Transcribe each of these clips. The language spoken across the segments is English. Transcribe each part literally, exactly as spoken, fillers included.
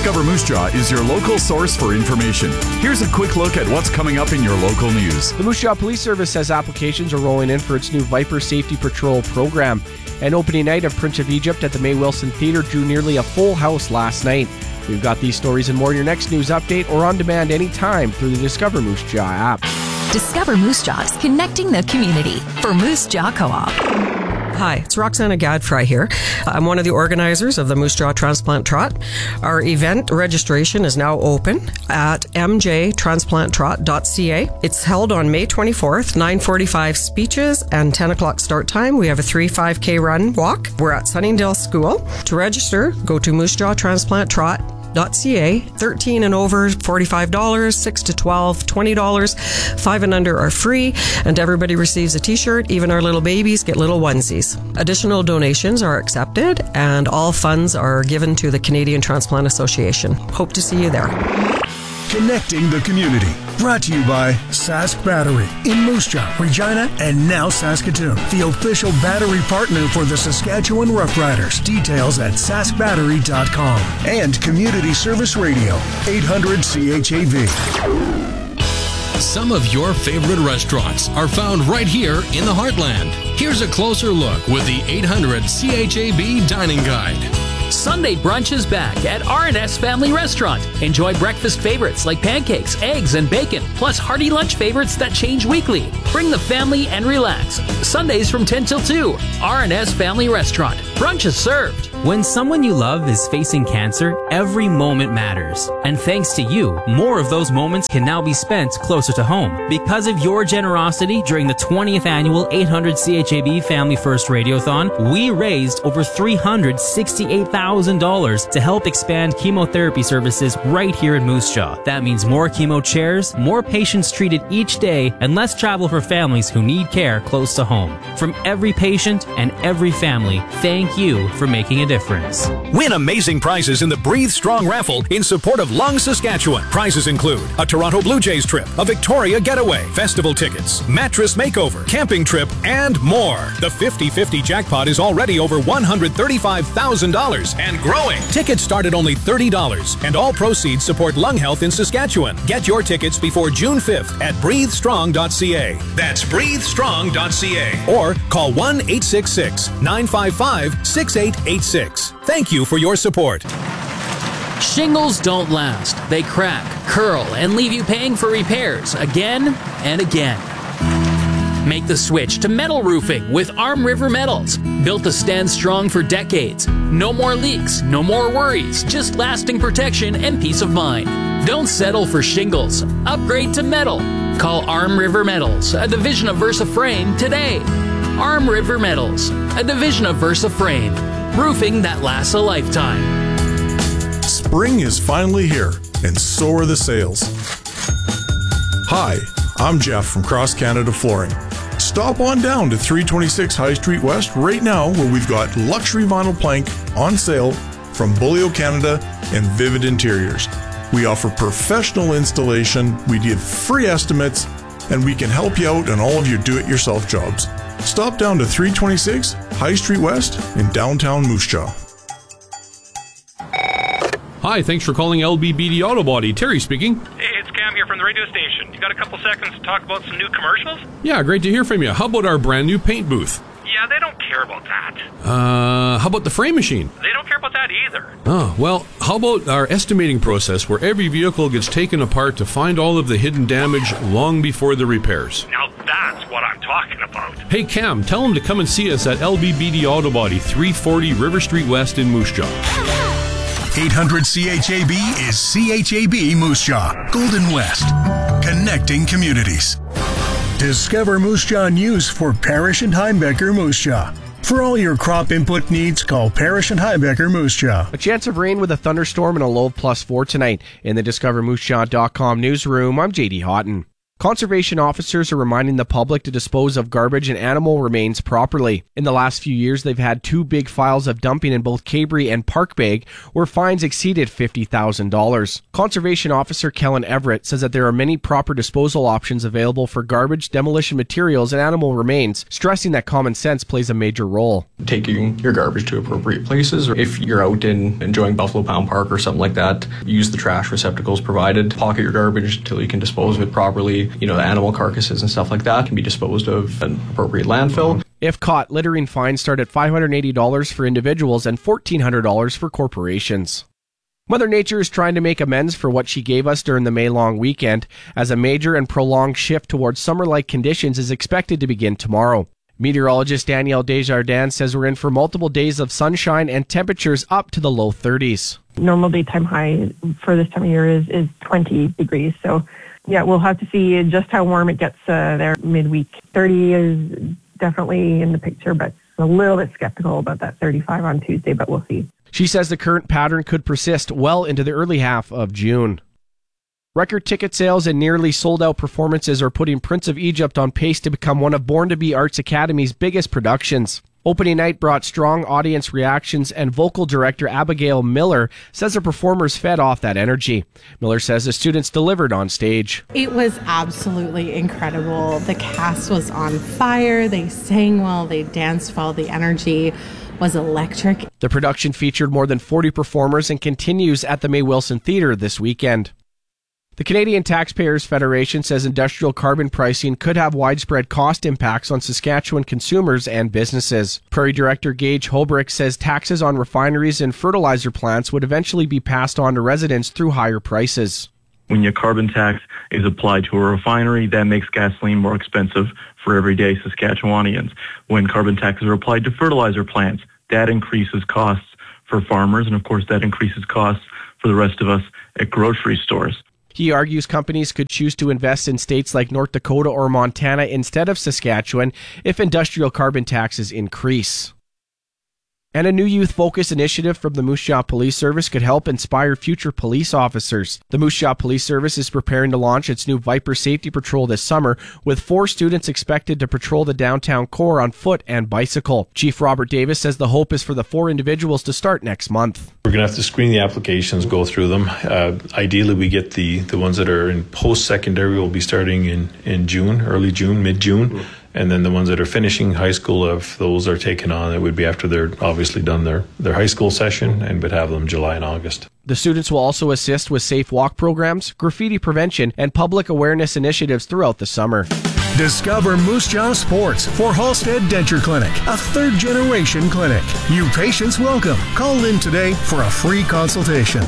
Discover Moose Jaw is your local source for information. Here's a quick look at what's coming up in your local news. The Moose Jaw Police Service says applications are rolling in for its new Viper Safety Patrol program. An opening night of Prince of Egypt at the May Wilson Theatre drew nearly a full house last night. We've got these stories and more in your next news update or on demand anytime through the Discover Moose Jaw app. Discover Moose Jaws, connecting the community for Moose Jaw Co-op. Hi, it's Roxana Gadfry here. I'm one of the organizers of the Moose Jaw Transplant Trot. Our event registration is now open at m j transplant trot dot c a. It's held on May twenty-fourth, nine forty-five speeches and ten o'clock start time. We have a three five k run walk. We're at Sunningdale School. To register, go to moose jaw transplant trot dot c a. thirteen and over, forty-five dollars, six to twelve, twenty dollars, five and under are free, and everybody receives a t-shirt. Even our little babies get little onesies. Additional donations are accepted, and all funds are given to the Canadian Transplant Association. Hope to see you there. Connecting the community. Brought to you by Sask Battery in Moose Jaw, Regina, and now Saskatoon. The official battery partner for the Saskatchewan Roughriders. Details at sask battery dot com. And Community Service Radio, eight hundred C H A V. Some of your favorite restaurants are found right here in the Heartland. Here's a closer look with the eight hundred C H A B Dining Guide. Sunday brunch is back at R and S Family Restaurant. Enjoy breakfast favorites like pancakes, eggs, and bacon, plus hearty lunch favorites that change weekly. Bring the family and relax. Sundays from ten till two. R and S Family Restaurant. Brunch is served. When someone you love is facing cancer, every moment matters. And thanks to you, more of those moments can now be spent closer to home. Because of your generosity during the twentieth annual eight hundred C H A B Family First Radiothon, we raised over three hundred sixty-eight thousand dollars to help expand chemotherapy services right here in Moose Jaw. That means more chemo chairs, more patients treated each day, and less travel for families who need care close to home. From every patient and every family, thank you for making a difference. Win amazing prizes in the Breathe Strong raffle in support of Lung, Saskatchewan. Prizes include a Toronto Blue Jays trip, a Victoria getaway, festival tickets, mattress makeover, camping trip, and more. The fifty fifty jackpot is already over one hundred thirty-five thousand dollars and growing. Tickets start at only thirty dollars, and all proceeds support lung health in Saskatchewan. Get your tickets before June fifth at breathe strong dot c a. That's breathe strong dot c a. Or call one eight six six, nine five five, six eight eight six. Thank you for your support. Shingles don't last. They crack, curl, and leave you paying for repairs again and again. Make the switch to metal roofing with Arm River Metals. Built to stand strong for decades. No more leaks, no more worries, just lasting protection and peace of mind. Don't settle for shingles. Upgrade to metal. Call Arm River Metals, a division of Versa Frame, today. Arm River Metals, a division of Versa Frame. Roofing that lasts a lifetime. Spring is finally here, and so are the sales. Hi, I'm Jeff from Cross Canada Flooring. Stop on down to three twenty-six High Street West right now, where we've got luxury vinyl plank on sale from Bulio Canada and Vivid Interiors. We offer professional installation, we give free estimates, and we can help you out on all of your do-it-yourself jobs. Stop down to three twenty-six High Street West in downtown Moose Jaw. Hi, thanks for calling L B B D Auto Body. Terry speaking. Hey, it's Cam here from the radio station. You got a couple seconds to talk about some new commercials? Yeah, great to hear from you. How about our brand new paint booth? Yeah, they don't care about that. Uh, how about the frame machine? They don't care about that either. Oh, well, how about our estimating process where every vehicle gets taken apart to find all of the hidden damage long before the repairs? Now that's what I'm talking about. Hey, Cam, tell them to come and see us at L B B D Auto Body, three forty River Street West in Moose Jaw. eight hundred C H A B is C H A B Moose Jaw, Golden West, connecting communities. Discover Moose Jaw News for Parrish and Heimbecker Moose Jaw. For all your crop input needs, call Parrish and Heimbecker Moose Jaw. A chance of rain with a thunderstorm and a low of plus four tonight. In the discover moose jaw dot com newsroom, I'm J D Houghton. Conservation officers are reminding the public to dispose of garbage and animal remains properly. In the last few years, they've had two big files of dumping in both Cabri and Parkbeg, where fines exceeded fifty thousand dollars. Conservation officer Kellen Everett says that there are many proper disposal options available for garbage, demolition materials, and animal remains, stressing that common sense plays a major role. Taking your garbage to appropriate places, or if you're out in enjoying Buffalo Pound Park or something like that, use the trash receptacles provided. Pocket your garbage until you can dispose of it properly. You know, the animal carcasses and stuff like that can be disposed of in appropriate landfill. If caught, littering fines start at five hundred eighty dollars for individuals and fourteen hundred dollars for corporations. Mother Nature is trying to make amends for what she gave us during the May long weekend, as a major and prolonged shift towards summer-like conditions is expected to begin tomorrow. Meteorologist Danielle Desjardins says we're in for multiple days of sunshine and temperatures up to the low thirties. Normal daytime high for this time of year is, is twenty degrees, so yeah, we'll have to see just how warm it gets uh, there midweek. thirty is definitely in the picture, but I'm a little bit skeptical about that thirty-five on Tuesday, but we'll see. She says the current pattern could persist well into the early half of June. Record ticket sales and nearly sold-out performances are putting Prince of Egypt on pace to become one of Born to Be Arts Academy's biggest productions. Opening night brought strong audience reactions, and vocal director Abigail Miller says the performers fed off that energy. Miller says the students delivered on stage. It was absolutely incredible. The cast was on fire. They sang well, they danced well, the energy was electric. The production featured more than forty performers and continues at the May Wilson Theatre this weekend. The Canadian Taxpayers Federation says industrial carbon pricing could have widespread cost impacts on Saskatchewan consumers and businesses. Prairie Director Gage Holbrick says taxes on refineries and fertilizer plants would eventually be passed on to residents through higher prices. When your carbon tax is applied to a refinery, that makes gasoline more expensive for everyday Saskatchewanians. When carbon taxes are applied to fertilizer plants, that increases costs for farmers, and of course that increases costs for the rest of us at grocery stores. He argues companies could choose to invest in states like North Dakota or Montana instead of Saskatchewan if industrial carbon taxes increase. And a new youth-focused initiative from the Moose Jaw Police Service could help inspire future police officers. The Moose Jaw Police Service is preparing to launch its new Viper Safety Patrol this summer, with four students expected to patrol the downtown core on foot and bicycle. Chief Robert Davis says the hope is for the four individuals to start next month. We're going to have to screen the applications, go through them. Uh, ideally, we get the, the ones that are in post-secondary will be starting in, in June, early June, mid-June. Mm-hmm. And then the ones that are finishing high school, if those are taken on, it would be after they're obviously done their, their high school session, and would have them July and August. The students will also assist with safe walk programs, graffiti prevention, and public awareness initiatives throughout the summer. Discover Moose Jaw Sports for Halstead Denture Clinic, a third-generation clinic. You patients welcome. Call in today for a free consultation.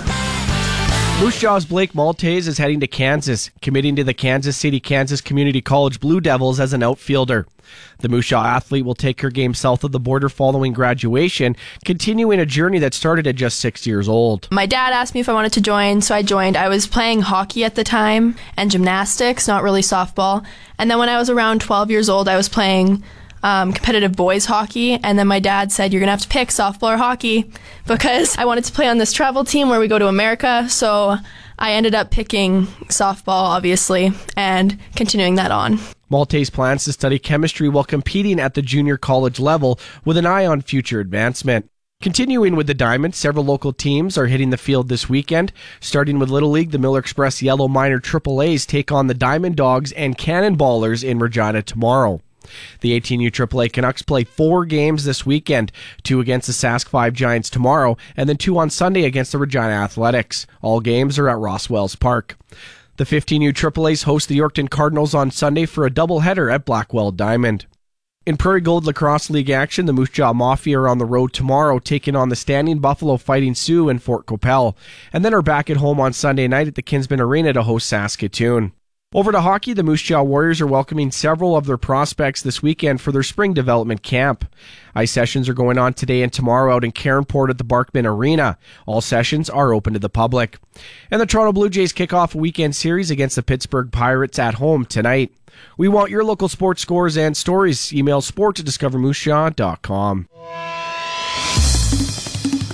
Moose Jaw's Blake Maltese is heading to Kansas, committing to the Kansas City, Kansas Community College Blue Devils as an outfielder. The Moose Jaw athlete will take her game south of the border following graduation, continuing a journey that started at just six years old. My dad asked me if I wanted to join, so I joined. I was playing hockey at the time and gymnastics, not really softball. And then when I was around twelve years old, I was playing Um, competitive boys hockey, and then my dad said, you're gonna have to pick softball or hockey, because I wanted to play on this travel team where we go to America. So I ended up picking softball, obviously, and continuing that on. Maltese plans to study chemistry while competing at the junior college level with an eye on future advancement. Continuing with the Diamond, several local teams are hitting the field this weekend. Starting with Little League, the Miller Express Yellow Minor Triple A's take on the Diamond Dogs and Cannonballers in Regina tomorrow. The eighteen U triple A Canucks play four games this weekend, two against the Sask five Giants tomorrow, and then two on Sunday against the Regina Athletics. All games are at Rosswells Park. The fifteen U triple A's host the Yorkton Cardinals on Sunday for a doubleheader at Blackwell Diamond. In Prairie Gold Lacrosse League action, the Moose Jaw Mafia are on the road tomorrow, taking on the Standing Buffalo Fighting Sioux in Fort Qu'Appelle, and then are back at home on Sunday night at the Kinsman Arena to host Saskatoon. Over to hockey, the Moose Jaw Warriors are welcoming several of their prospects this weekend for their spring development camp. Ice sessions are going on today and tomorrow out in Caronport at the Barkman Arena. All sessions are open to the public. And the Toronto Blue Jays kick off a weekend series against the Pittsburgh Pirates at home tonight. We want your local sports scores and stories. Email sport at discover moose jaw dot com.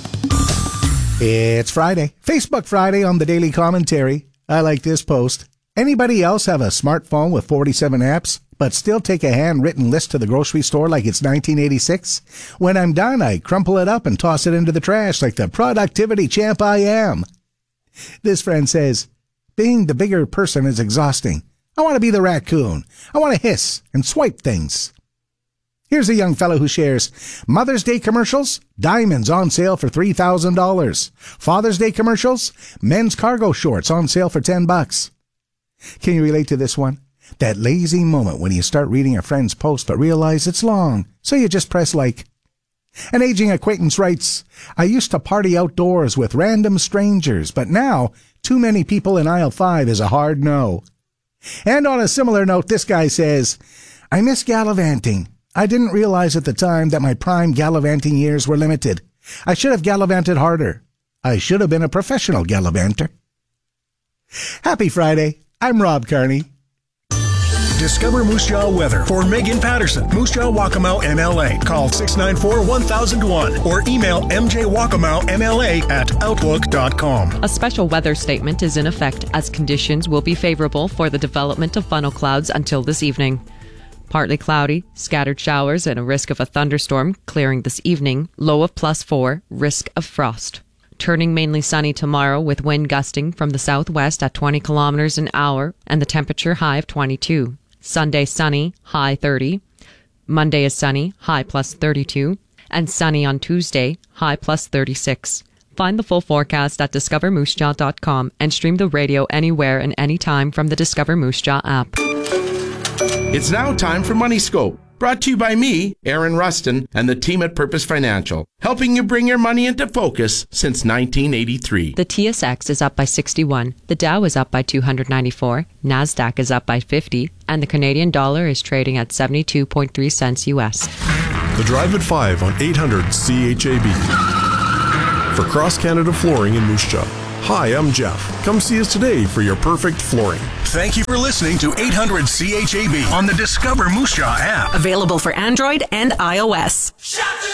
It's Friday. Facebook Friday on the Daily Commentary. I like this post. Anybody else have a smartphone with forty-seven apps, but still take a handwritten list to the grocery store like it's nineteen eighty-six? When I'm done, I crumple it up and toss it into the trash like the productivity champ I am. This friend says, being the bigger person is exhausting. I want to be the raccoon. I want to hiss and swipe things. Here's a young fellow who shares, Mother's Day commercials, diamonds on sale for three thousand dollars. Father's Day commercials, men's cargo shorts on sale for ten bucks. Can you relate to this one? That lazy moment when you start reading a friend's post but realize it's long, so you just press like. An aging acquaintance writes, I used to party outdoors with random strangers, but now too many people in aisle five is a hard no. And on a similar note, this guy says, I miss gallivanting. I didn't realize at the time that my prime gallivanting years were limited. I should have gallivanted harder. I should have been a professional gallivanter. Happy Friday. I'm Rob Carney. Discover Moose Jaw weather for Megan Patterson, Moose Jaw Waccamaw M L A. Call six nine four, one thousand one or email m j waccamaw m l a at outlook dot com. A special weather statement is in effect as conditions will be favorable for the development of funnel clouds until this evening. Partly cloudy, scattered showers, and a risk of a thunderstorm clearing this evening. Low of plus four, risk of frost. Turning mainly sunny tomorrow with wind gusting from the southwest at twenty kilometers an hour and the temperature high of twenty-two. Sunday sunny, high thirty. Monday is sunny, high plus thirty-two. And sunny on Tuesday, high plus thirty-six. Find the full forecast at discover moose jaw dot com and stream the radio anywhere and anytime from the Discover Moose Jaw app. It's now time for Money Scope, brought to you by me, Aaron Rustin, and the team at Purpose Financial, helping you bring your money into focus since nineteen eighty-three. The T S X is up by sixty-one, the Dow is up by two hundred ninety-four, NASDAQ is up by fifty, and the Canadian dollar is trading at seventy-two point three cents U S. The Drive at five on eight hundred C H A B. For Cross Canada Flooring in Moose Jaw. Hi, I'm Jeff. Come see us today for your perfect flooring. Thank you for listening to eight hundred C H A B on the Discover Moose Jaw app. Available for Android and iOS.